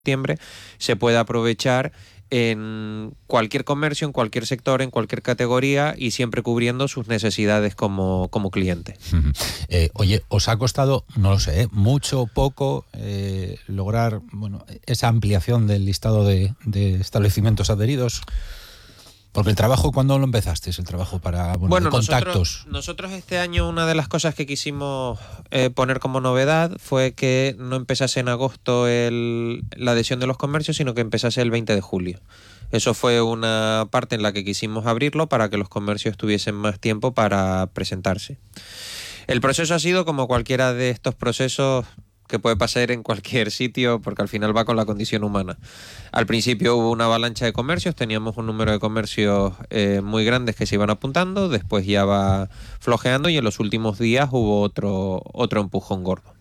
septiembre se puede aprovechar en cualquier comercio, en cualquier sector, en cualquier categoría y siempre cubriendo sus necesidades como cliente. Oye, ¿os ha costado, no lo sé, mucho o poco lograr esa ampliación del listado de establecimientos adheridos? Porque el trabajo, ¿cuándo lo empezaste? El trabajo para de contactos. Nosotros este año una de las cosas que quisimos poner como novedad fue que no empezase en agosto la adhesión de los comercios, sino que empezase el 20 de julio. Eso fue una parte en la que quisimos abrirlo para que los comercios tuviesen más tiempo para presentarse. El proceso ha sido como cualquiera de estos procesos que puede pasar en cualquier sitio, porque al final va con la condición humana. Al principio hubo una avalancha de comercios, teníamos un número de comercios muy grandes que se iban apuntando, después ya va flojeando y en los últimos días hubo otro empujón gordo.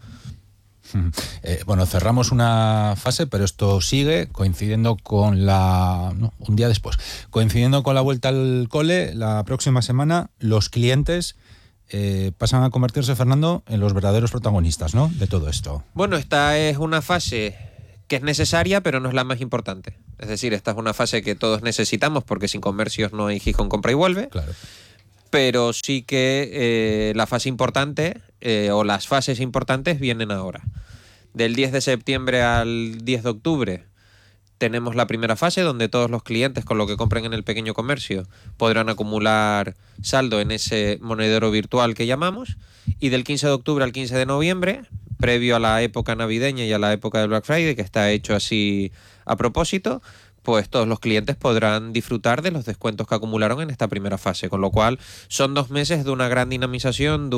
Cerramos una fase, pero esto sigue coincidiendo con un día después, coincidiendo con la vuelta al cole. La próxima semana los clientes pasan a convertirse, Fernando, en los verdaderos protagonistas, ¿no?, de todo esto. Bueno, esta es una fase que es necesaria, pero no es la más importante. Es decir, esta es una fase que todos necesitamos porque sin comercios no hay Gijón compra y vuelve. Claro. Pero sí que la fase importante o las fases importantes vienen ahora. Del 10 de septiembre al 10 de octubre tenemos la primera fase donde todos los clientes con lo que compren en el pequeño comercio podrán acumular saldo en ese monedero virtual que llamamos, y del 15 de octubre al 15 de noviembre, previo a la época navideña y a la época del Black Friday, que está hecho así a propósito, pues todos los clientes podrán disfrutar de los descuentos que acumularon en esta primera fase, con lo cual son 2 meses de una gran dinamización, de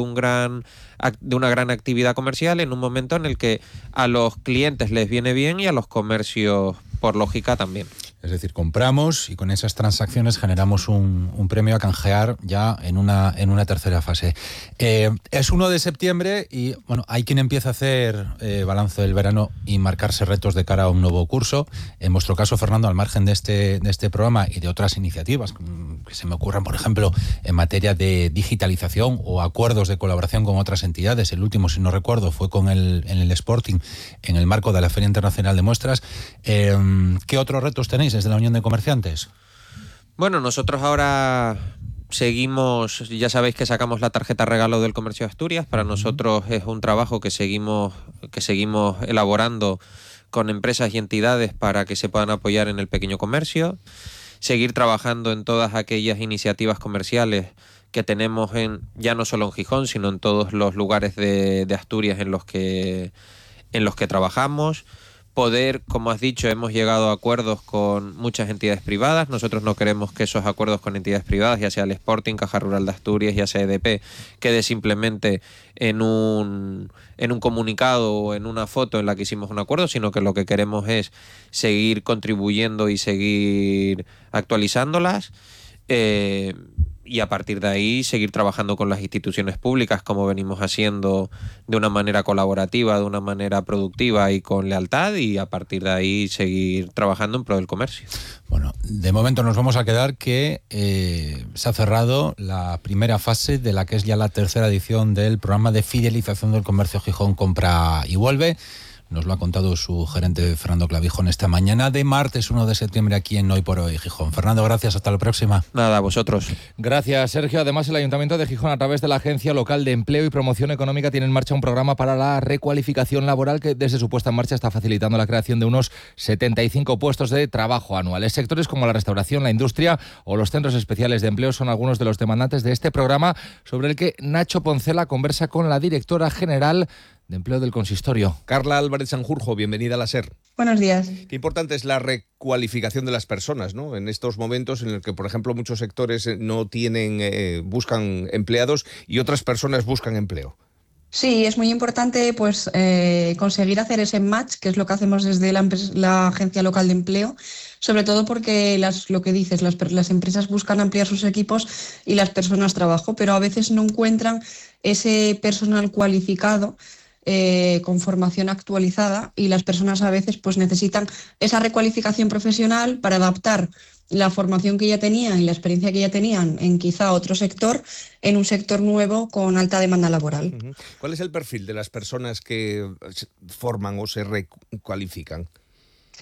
una gran actividad comercial en un momento en el que a los clientes les viene bien y a los comercios, por lógica, también. Es decir, compramos y con esas transacciones generamos un premio a canjear ya en una tercera fase. Es 1 de septiembre y hay quien empieza a hacer balance del verano y marcarse retos de cara a un nuevo curso. En vuestro caso, Fernando, al margen de este programa y de otras iniciativas que se me ocurran, por ejemplo, en materia de digitalización o acuerdos de colaboración con otras entidades. El último, si no recuerdo, fue en el Sporting, en el marco de la Feria Internacional de Muestras. ¿Qué otros retos tenéis desde la Unión de Comerciantes? Bueno, nosotros ahora seguimos, ya sabéis que sacamos la tarjeta regalo del Comercio de Asturias. Para nosotros es un trabajo que seguimos elaborando con empresas y entidades para que se puedan apoyar en el pequeño comercio. Seguir trabajando en todas aquellas iniciativas comerciales que tenemos ya no solo en Gijón, sino en todos los lugares de Asturias en los que trabajamos. Poder, como has dicho, hemos llegado a acuerdos con muchas entidades privadas. Nosotros no queremos que esos acuerdos con entidades privadas, ya sea el Sporting, Caja Rural de Asturias, ya sea EDP, quede simplemente en un comunicado o en una foto en la que hicimos un acuerdo, sino que lo que queremos es seguir contribuyendo y seguir actualizándolas. Y a partir de ahí seguir trabajando con las instituciones públicas como venimos haciendo, de una manera colaborativa, de una manera productiva y con lealtad, y a partir de ahí seguir trabajando en pro del comercio. Bueno, de momento nos vamos a quedar que se ha cerrado la primera fase de la que es ya la tercera edición del programa de fidelización del comercio Gijón Compra y Vuelve. Nos lo ha contado su gerente Fernando Clavijón esta mañana de martes 1 de septiembre aquí en Hoy por Hoy Gijón. Fernando, gracias, hasta la próxima. Nada, a vosotros. Gracias, Sergio. Además, el Ayuntamiento de Gijón, a través de la Agencia Local de Empleo y Promoción Económica, tiene en marcha un programa para la recualificación laboral que desde su puesta en marcha está facilitando la creación de unos 75 puestos de trabajo anuales. Sectores como la restauración, la industria o los centros especiales de empleo son algunos de los demandantes de este programa, sobre el que Nacho Poncela conversa con la directora general de Empleo del Consistorio. Carla Álvarez Sanjurjo, bienvenida a la SER. Buenos días. Qué importante es la recualificación de las personas, ¿no? En estos momentos en los que, por ejemplo, muchos sectores buscan empleados y otras personas buscan empleo. Sí, es muy importante conseguir hacer ese match, que es lo que hacemos desde la Agencia Local de Empleo, sobre todo porque lo que dices, las empresas buscan ampliar sus equipos y las personas trabajo, pero a veces no encuentran ese personal cualificado con formación actualizada, y las personas a veces necesitan esa recualificación profesional para adaptar la formación que ya tenían y la experiencia que ya tenían en quizá otro sector, en un sector nuevo con alta demanda laboral. ¿Cuál es el perfil de las personas que forman o se recualifican?